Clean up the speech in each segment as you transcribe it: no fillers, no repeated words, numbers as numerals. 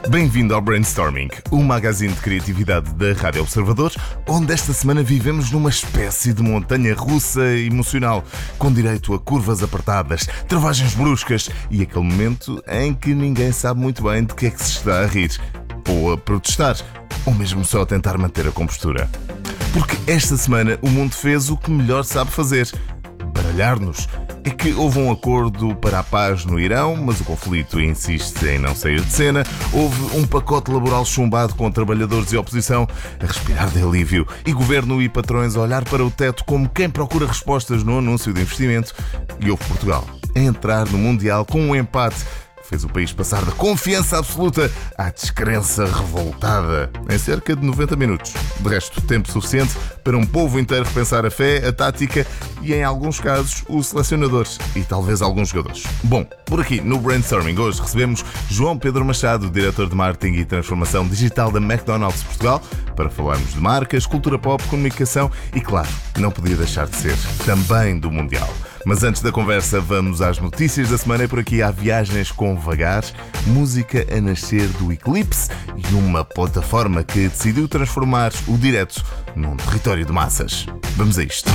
Bem-vindo ao Brainstorming, o magazine de criatividade da Rádio Observador, onde esta semana vivemos numa espécie de montanha russa emocional, com direito a curvas apertadas, travagens bruscas e aquele momento em que ninguém sabe muito bem de que é que se está a rir, ou a protestar, ou mesmo só a tentar manter a compostura. Porque esta semana o mundo fez o que melhor sabe fazer: baralhar-nos. É que houve um acordo para a paz no Irão, mas o conflito insiste em não sair de cena. Houve um pacote laboral chumbado com trabalhadores e oposição a respirar de alívio, e governo e patrões a olhar para o teto como quem procura respostas no anúncio de investimento. E houve Portugal a entrar no Mundial com um empate que fez o país passar da confiança absoluta à descrença revoltada em cerca de 90 minutos. De resto, tempo suficiente para um povo inteiro repensar a fé, a tática e, em alguns casos, o selecionador e talvez alguns jogadores. Bom, por aqui no Brainstorming hoje recebemos João Pedro Machado, diretor de marketing e transformação digital da McDonald's Portugal, para falarmos de marcas, cultura pop, comunicação e, claro, não podia deixar de ser também do Mundial. Mas antes da conversa, vamos às notícias da semana. E por aqui há viagens com Vagar, música a nascer do Eclipse e uma plataforma que decidiu transformar o direto num território de massas. Vamos a isto.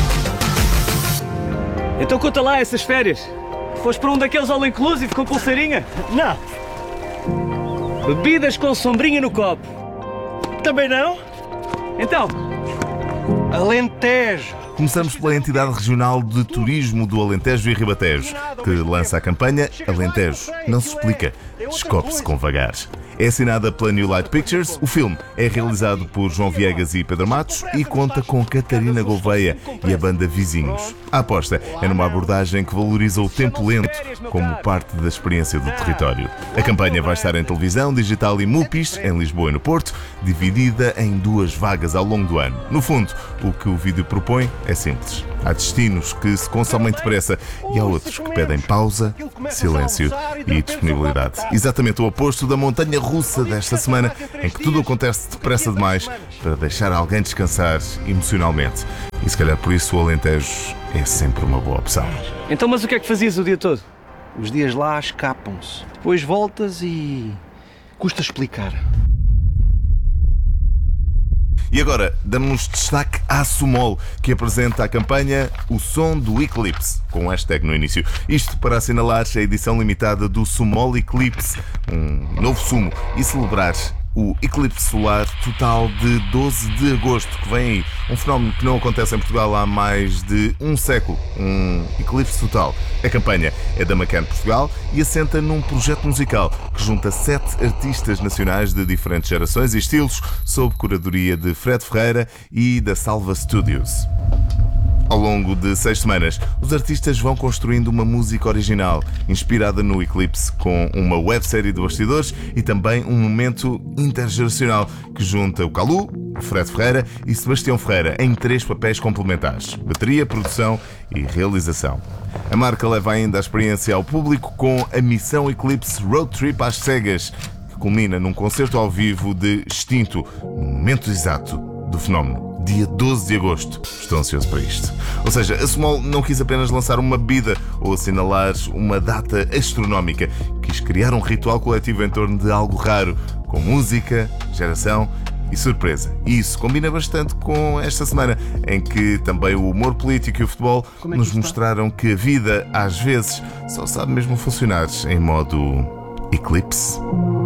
Então conta lá essas férias. Foste para um daqueles all-inclusive com pulseirinha? Não, Bebidas com sombrinha no copo? também não. Então, Alentejo. Começamos pela entidade regional de turismo do Alentejo e Ribatejo, que lança a campanha Alentejo Não Se Explica, Descobre-se com Vagar. É assinada pela New Light Pictures. O filme é realizado por João Viegas e Pedro Matos e conta com Catarina Gouveia e a banda Vizinhos. A aposta é numa abordagem que valoriza o tempo lento como parte da experiência do território. A campanha vai estar em televisão, digital e MUPIs, em Lisboa e no Porto, dividida em 2 vagas ao longo do ano. No fundo, o que o vídeo propõe é simples. Há destinos que se consomem depressa e há outros que pedem pausa, silêncio e disponibilidade. Exatamente o oposto da montanha russa desta semana, em que tudo acontece depressa demais para deixar alguém descansar emocionalmente. E se calhar por isso o Alentejo é sempre uma boa opção. então, mas o que é que fazias o dia todo? Os dias lá escapam-se. Depois voltas e custa explicar. E agora, damos destaque à Sumol, que apresenta a campanha O Som do Eclipse, com um hashtag no início. Isto para assinalar a edição limitada do Sumol Eclipse, um novo sumo, e celebrar o eclipse solar total de 12 de agosto, que vem aí. Um fenómeno que não acontece em Portugal há mais de um século, um eclipse total. A campanha é da Macan Portugal e assenta num projeto musical que junta 7 artistas nacionais de diferentes gerações e estilos, sob curadoria de Fred Ferreira e da Salva Studios. Ao longo de 6 semanas, os artistas vão construindo uma música original, inspirada no eclipse, com uma websérie de bastidores e também um momento intergeracional que junta o Calu, Fred Ferreira e Sebastião Ferreira em 3 papéis complementares: bateria, produção e realização. A marca leva ainda a experiência ao público com a Missão Eclipse Road Trip às cegas, que culmina num concerto ao vivo de Extinto, no momento exato do fenómeno. Dia 12 de agosto. Estou ansioso para isto. Ou seja, a Sumol não quis apenas lançar uma bebida ou assinalar uma data astronómica. Quis criar um ritual coletivo em torno de algo raro, com música, geração e surpresa. E isso combina bastante com esta semana, em que também o humor político e o futebol nos mostraram que a vida, às vezes, só sabe mesmo funcionar em modo eclipse.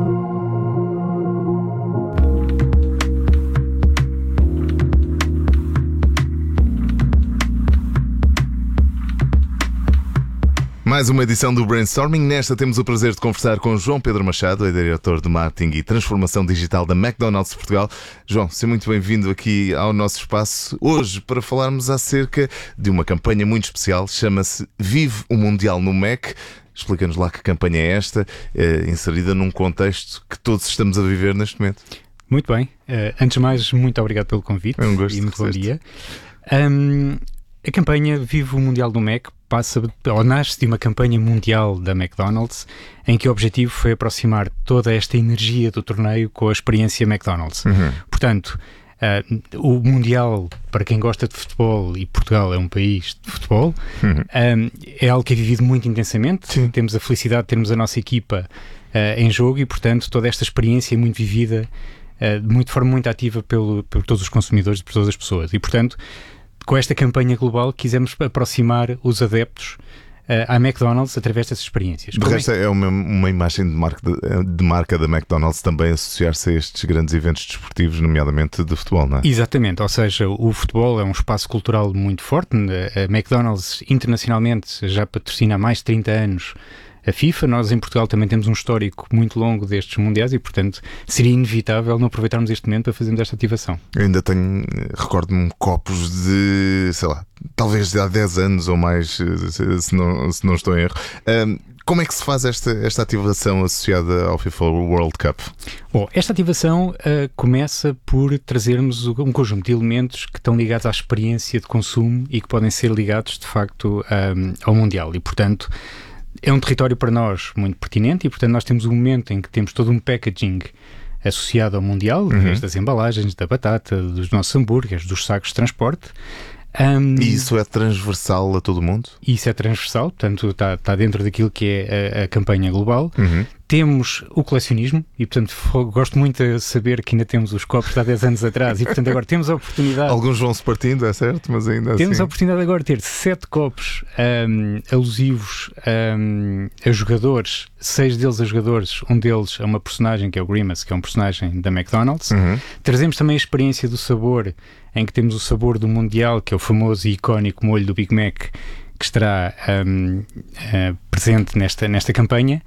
Mais uma edição do Brainstorming. Nesta temos o prazer de conversar com João Pedro Machado, é diretor de marketing e transformação digital da McDonald's Portugal. João, seja muito bem-vindo aqui ao nosso espaço hoje para falarmos acerca de uma campanha muito especial, chama-se Vive o Mundial no Mac. Explica-nos lá que campanha é esta, inserida num contexto que todos estamos a viver neste momento. Muito bem. Antes de mais, muito obrigado pelo convite. É um gosto. E muito bom dia. A campanha Vive o Mundial do Mac nasce de uma campanha mundial da McDonald's, em que o objetivo foi aproximar toda esta energia do torneio com a experiência McDonald's. Portanto, o Mundial, para quem gosta de futebol, e Portugal é um país de futebol, é algo que é vivido muito intensamente. Temos a felicidade de termos a nossa equipa em jogo, e portanto toda esta experiência é muito vivida de forma muito ativa por todos os consumidores, por todas as pessoas, e portanto com esta campanha global quisemos aproximar os adeptos à McDonald's através dessas experiências. De resto, é uma imagem de marca da McDonald's também associar-se a estes grandes eventos desportivos, nomeadamente de futebol, não é? Exatamente, ou seja, o futebol é um espaço cultural muito forte. A McDonald's internacionalmente já patrocina há mais de 30 anos a FIFA. Nós em Portugal também temos um histórico muito longo destes mundiais e, portanto, seria inevitável não aproveitarmos este momento para fazermos esta ativação. Eu ainda recordo-me copos de, sei lá, talvez de há 10 anos ou mais, se não estou em erro. Como é que se faz esta ativação associada ao FIFA World Cup? Bom, esta ativação começa por trazermos um conjunto de elementos que estão ligados à experiência de consumo e que podem ser ligados, de facto, ao Mundial. E, portanto, é um território para nós muito pertinente e, portanto, nós temos um momento em que temos todo um packaging associado ao Mundial, desde as embalagens, da batata, dos nossos hambúrgueres, dos sacos de transporte. E isso é transversal a todo o mundo? Isso é transversal, portanto está dentro daquilo que é a campanha global. Temos o colecionismo e, portanto, gosto muito de saber que ainda temos os copos de há 10 anos atrás e, portanto, agora temos a oportunidade... Alguns vão-se partindo, é certo, mas ainda temos assim... a oportunidade agora de ter 7 copos alusivos a jogadores, 6 deles a jogadores, um deles a uma personagem que é o Grimace, que é um personagem da McDonald's. Trazemos também a experiência do sabor, em que temos o sabor do Mundial, que é o famoso e icónico molho do Big Mac, que estará presente nesta campanha.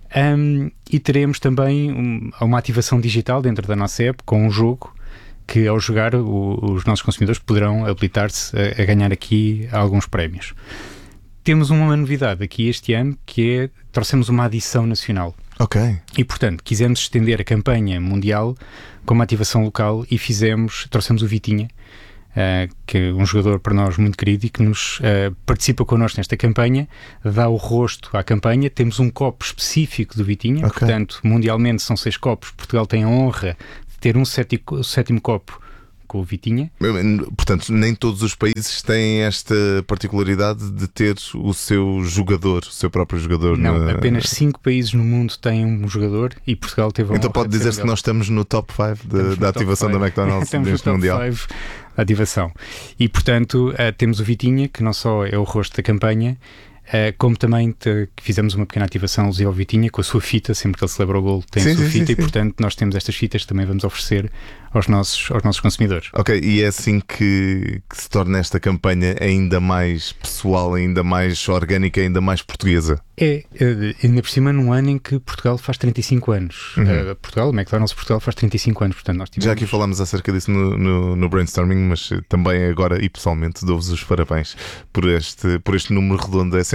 E teremos também uma ativação digital dentro da nossa app com um jogo que, ao jogar, os nossos consumidores poderão habilitar-se a ganhar aqui alguns prémios. Temos uma novidade aqui este ano, que trouxemos uma adição nacional. Ok. E, portanto, quisemos estender a campanha mundial com uma ativação local e trouxemos o Vitinha, que é um jogador para nós muito querido e que nos participa connosco nesta campanha, dá o rosto à campanha. Temos um copo específico do Vitinha, portanto, mundialmente são 6 copos. Portugal tem a honra de ter um sétimo copo com o Vitinha. Portanto, nem todos os países têm esta particularidade de ter o seu jogador, o seu próprio jogador. Não, apenas 5 países no mundo têm um jogador e Portugal teve a honra. Então pode dizer-se que nós estamos no top 5 da ativação da McDonald's neste Mundial. Estamos no top 5 da ativação. E, portanto, temos o Vitinha, que não só é o rosto da campanha, como também fizemos uma pequena ativação alusiva ao Vitinha com a sua fita. Sempre que ele celebra o golo tem a sua fita. E, portanto, nós temos estas fitas que também vamos oferecer aos nossos consumidores. Ok, e é assim que se torna esta campanha ainda mais pessoal, ainda mais orgânica, ainda mais portuguesa? Ainda por cima num ano em que Portugal faz 35 anos. Portugal, McDonald's Portugal faz 35 anos, portanto nós tivemos... Já aqui falámos acerca disso no brainstorming, mas também agora e pessoalmente dou-vos os parabéns por este número redondo. É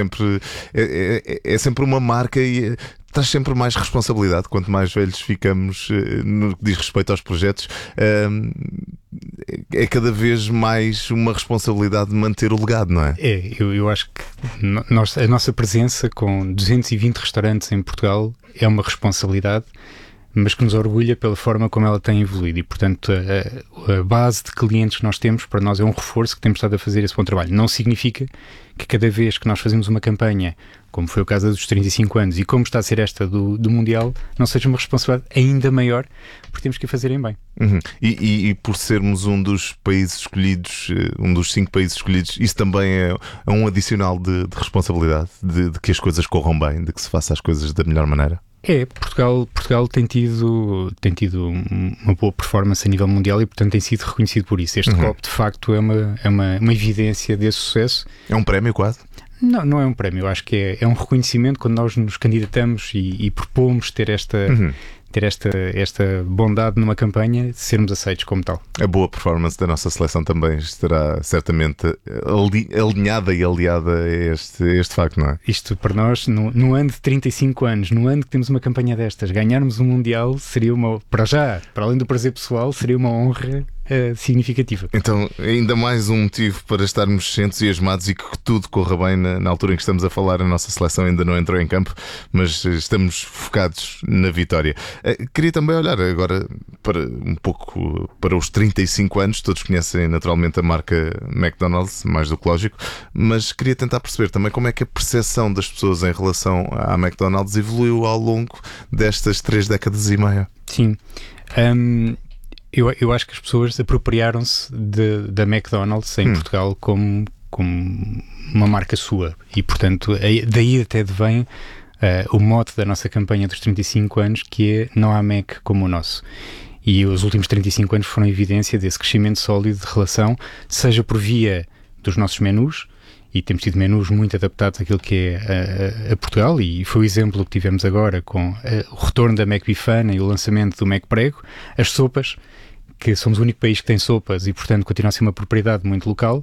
sempre uma marca e traz sempre mais responsabilidade. Quanto mais velhos ficamos no que diz respeito aos projetos, é cada vez mais uma responsabilidade de manter o legado, não é? Eu acho que a nossa presença com 220 restaurantes em Portugal é uma responsabilidade, mas que nos orgulha pela forma como ela tem evoluído e, portanto, a base de clientes que nós temos, para nós é um reforço que temos estado a fazer esse bom trabalho. Não significa que cada vez que nós fazemos uma campanha, como foi o caso dos 35 anos e como está a ser esta do Mundial, não seja uma responsabilidade ainda maior, porque temos que a fazerem bem. E por sermos um dos países escolhidos, um dos 5 países escolhidos, isso também é um adicional de responsabilidade, de que as coisas corram bem, de que se faça as coisas da melhor maneira? Portugal tem tido uma boa performance a nível mundial e, portanto, tem sido reconhecido por isso. Este copo, de facto, é uma evidência desse sucesso. É um prémio quase? Não é um prémio, eu acho que é um reconhecimento quando nós nos candidatamos e propomos ter esta bondade numa campanha, de sermos aceitos como tal. A boa performance da nossa seleção também estará certamente alinhada e aliada a este facto, não é? Isto para nós, no ano de 35 anos, no ano que temos uma campanha destas, ganharmos um Mundial seria para além do prazer pessoal, seria uma honra significativa. Então, ainda mais um motivo para estarmos entusiasmados e que tudo corra bem na altura em que estamos a falar. A nossa seleção ainda não entrou em campo, mas estamos focados na vitória. Queria também olhar agora um pouco para os 35 anos. Todos conhecem naturalmente a marca McDonald's, mais do que lógico, mas queria tentar perceber também como é que a percepção das pessoas em relação à McDonald's evoluiu ao longo destas 3 décadas e meia. Sim. Eu acho que as pessoas apropriaram-se da McDonald's em Portugal como uma marca sua e, portanto, daí até vem o mote da nossa campanha dos 35 anos, que é "Não há Mac como o nosso". E os últimos 35 anos foram evidência desse crescimento sólido de relação, seja por via dos nossos menus, e temos tido menus muito adaptados àquilo que é a Portugal, e foi o exemplo que tivemos agora com o retorno da Mac Bifana e o lançamento do Mac Prego, as sopas, que somos o único país que tem sopas e, portanto, continua a ser uma propriedade muito local.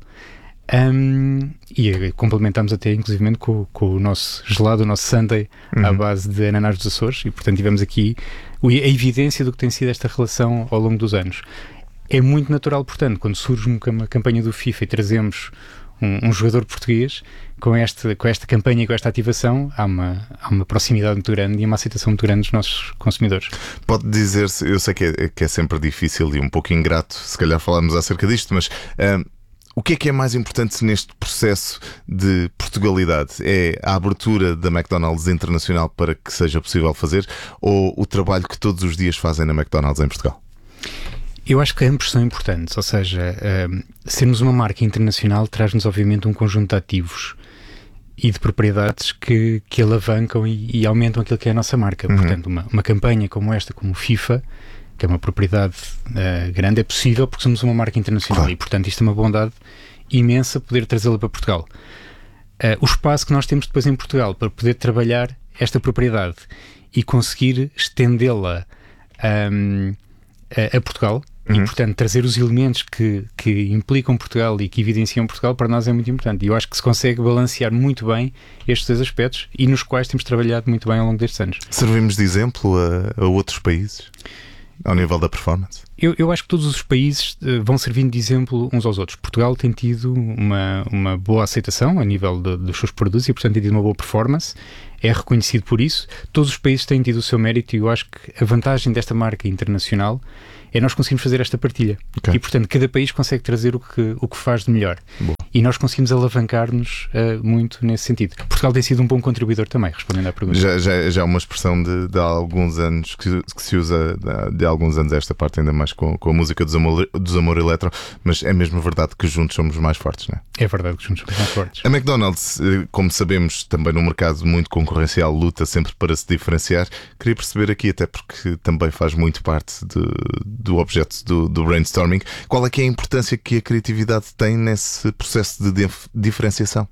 E complementámos até, inclusivamente, com o nosso gelado, o nosso sundae, à base de ananás dos Açores, e, portanto, tivemos aqui a evidência do que tem sido esta relação ao longo dos anos. É muito natural, portanto, quando surge uma campanha do FIFA e trazemos um jogador português, com esta campanha e com esta ativação, há uma proximidade muito grande e uma aceitação muito grande dos nossos consumidores. Pode dizer-se, eu sei que é sempre difícil e um pouco ingrato, se calhar falarmos acerca disto, mas o que é mais importante neste processo de Portugalidade? É a abertura da McDonald's internacional para que seja possível fazer, ou o trabalho que todos os dias fazem na McDonald's em Portugal? Eu acho que ambos são importantes, ou seja, sermos uma marca internacional traz-nos obviamente um conjunto de ativos e de propriedades que alavancam e aumentam aquilo que é a nossa marca. Portanto, uma campanha como esta, como o FIFA, que é uma propriedade grande, é possível porque somos uma marca internacional. Claro. E, portanto, isto é uma bondade imensa poder trazê-la para Portugal. O espaço que nós temos depois em Portugal para poder trabalhar esta propriedade e conseguir estendê-la a Portugal, e, portanto, trazer os elementos que implicam Portugal e que evidenciam Portugal, para nós é muito importante. E eu acho que se consegue balancear muito bem estes 2 aspectos e nos quais temos trabalhado muito bem ao longo destes anos. Servimos de exemplo a outros países, ao nível da performance? Eu acho que todos os países vão servindo de exemplo uns aos outros. Portugal tem tido uma boa aceitação a nível dos seus produtos e, portanto, tem tido uma boa performance. É reconhecido por isso. Todos os países têm tido o seu mérito e eu acho que a vantagem desta marca internacional é nós conseguimos fazer esta partilha. Okay. E, portanto, cada país consegue trazer o que faz de melhor. Boa. E nós conseguimos alavancar-nos muito nesse sentido. Portugal tem sido um bom contribuidor também, respondendo à pergunta. Já é uma expressão de há alguns anos que se usa de alguns anos esta parte, ainda mais com a música dos Amor Eletro, mas é mesmo verdade que juntos somos mais fortes, não é? É verdade que juntos somos mais fortes. A McDonald's, como sabemos, também num mercado muito concorrencial, luta sempre para se diferenciar. Queria perceber aqui, até porque também faz muito parte do objeto do brainstorming, qual é que é a importância que a criatividade tem nesse processo de diferenciação?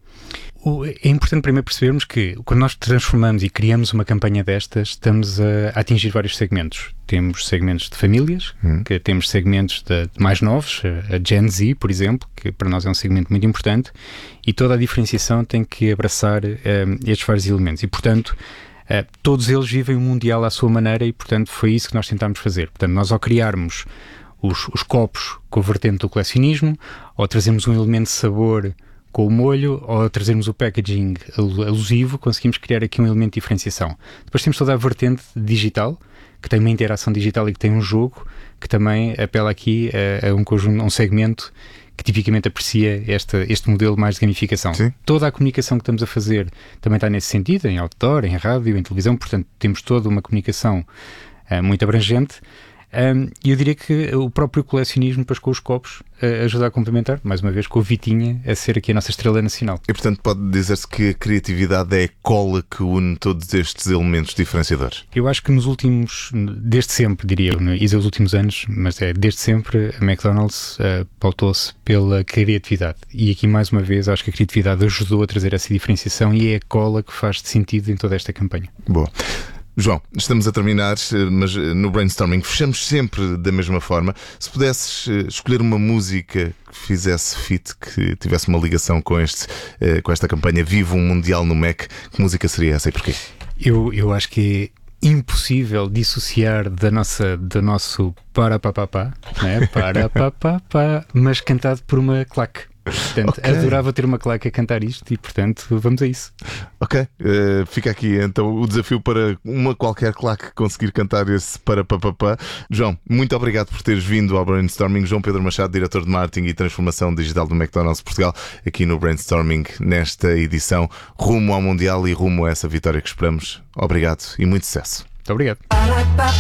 É importante primeiro percebermos que quando nós transformamos e criamos uma campanha destas, estamos a atingir vários segmentos. Temos segmentos de famílias, que temos segmentos de mais novos, a Gen Z, por exemplo, que para nós é um segmento muito importante, e toda a diferenciação tem que abraçar estes vários elementos. E, portanto, todos eles vivem o Mundial à sua maneira e, portanto, foi isso que nós tentámos fazer. Portanto, nós ao criarmos os copos com a vertente do colecionismo, ou trazemos um elemento de sabor com o molho, ou trazermos o packaging alusivo, conseguimos criar aqui um elemento de diferenciação. Depois temos toda a vertente digital, que tem uma interação digital e que tem um jogo, que também apela aqui a um conjunto, a um segmento que tipicamente aprecia este modelo mais de gamificação. Sim. Toda a comunicação que estamos a fazer também está nesse sentido, em outdoor, em rádio, em televisão, portanto temos toda uma comunicação muito abrangente. E eu diria que o próprio colecionismo, depois com os copos, ajuda a complementar, mais uma vez, com o Vitinha a ser aqui a nossa estrela nacional. E, portanto, pode dizer-se que a criatividade é a cola que une todos estes elementos diferenciadores? Eu acho que desde sempre, diria eu, não ia dizer os últimos anos, mas desde sempre, a McDonald's pautou-se pela criatividade. E aqui, mais uma vez, acho que a criatividade ajudou a trazer essa diferenciação e é a cola que faz sentido em toda esta campanha. Boa. João, estamos a terminar, mas no brainstorming fechamos sempre da mesma forma. Se pudesses escolher uma música que fizesse fit, que tivesse uma ligação com esta campanha Viva um Mundial no Mac, que música seria essa e porquê? Eu acho que impossível dissociar do nosso para-pa-pa-pa, né? Para-pa-pa-pa, mas cantado por uma claque. Portanto, adorava ter uma claque a cantar isto e, portanto, vamos a isso. Ok, fica aqui então o desafio para uma qualquer claque conseguir cantar esse para papapá. João, muito obrigado por teres vindo ao Brainstorming. João Pedro Machado, diretor de Marketing e Transformação Digital do McDonald's Portugal, aqui no Brainstorming, nesta edição, rumo ao Mundial e rumo a essa vitória que esperamos. Obrigado e muito sucesso. Muito obrigado.